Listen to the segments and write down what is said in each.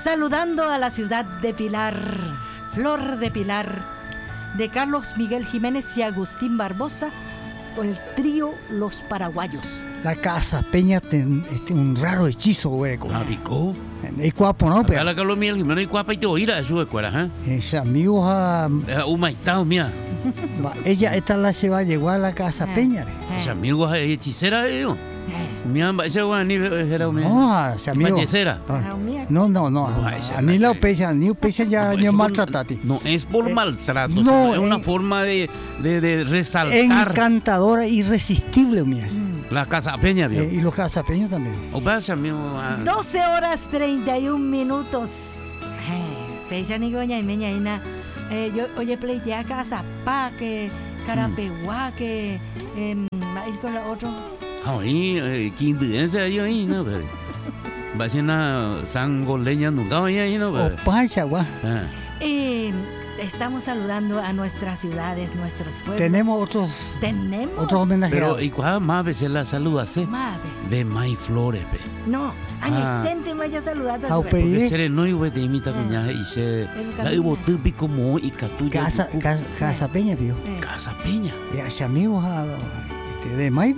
Saludando a la ciudad de Pilar, Flor de Pilar, de Carlos Miguel Jiménez y Agustín Barbosa, con el trío Los Paraguayos. La casa Peña tiene un raro hechizo, güey. ¿Pico? Es guapo, ¿no? Pero la Carlos Miguel Jiménez y Cuapa y te oíra de su escuela, ¿eh? Ese amigo Humaitao, mía. Ella esta la lleva, llegó a la casa Peña. Ese amigo es hechicera de ellos. Mía, ese guaní era un No, ese amigo. hechicera. No. A mí la pecha, ni pecha ya no maltratati. No es por maltrato, no, es una forma de resaltar. Encantadora, irresistible, mía. La casa Peña, vio. Y los casapeños también. O pasa, amigo. 12 horas 31 minutos. Pecha ni goña y meña ina. Yo oye pleitea casa pa que carapeguá que ir con la otro. Ahí, quinduense ahí, ¿no? Va a ser una sangoleña nunca ahí, ¿no? O pacha, guá. Estamos saludando a nuestras ciudades, nuestros pueblos. Tenemos otros homenajeados. Pero, ¿y cuál más veces la saludaste? De May Flores, pe. No, intente vaya a saludar a su porque sereno y güey te imita cuñaje y se la hubo típico como y catuya. Casa Peña, vio. Casa Peña. Y amigos de May.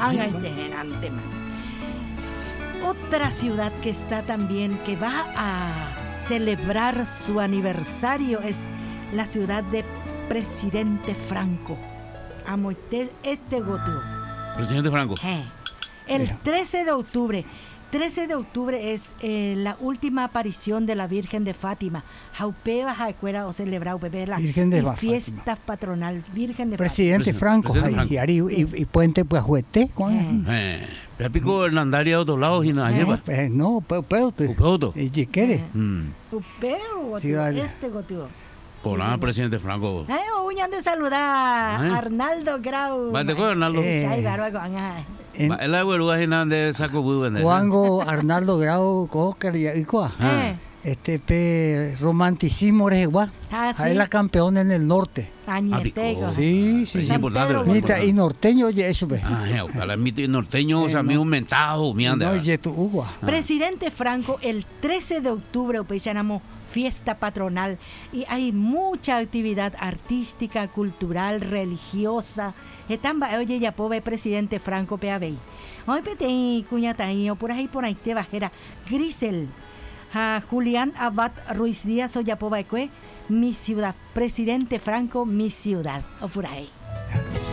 Otra ciudad que está también, que va a celebrar su aniversario, es la ciudad de Presidente Franco. Amo este goteo. Presidente Franco. El 13 de octubre. 13 de octubre es la última aparición de la Virgen de Fátima. Jaupeba, Jacuera o celebrado bebé la fiesta patronal Virgen de Presidente Franco. Y Puente pues juguete. ¿Pero pico Hernandaria a otros lados y nada lleva? No, Upeuto. ¿Y si quiere? Upeu, este goteo. Por nada, Presidente Franco. Uñan de saludar a Arnaldo Grau. ¿Vale con Arnaldo? El agua lugar de saco buben. Juango Arnaldo Grau Cocar y Icua. Romanticismo es igual. Ahí la campeona en el norte. Añetego. Sí. Y norteño, oye, eso ve. Ojalá mito norteño, o sea, mi aumentado, mi anda. Presidente Franco, el 13 de octubre, llamamos fiesta patronal y hay mucha actividad artística, cultural, religiosa. Oye, ya pobre Presidente Franco Peabey. Hoy pete cuñataí o por ahí te bajera Grisel. Julián Abad Ruiz Díaz Oyapobaecue, mi ciudad. Presidente Franco, mi ciudad. O por ahí.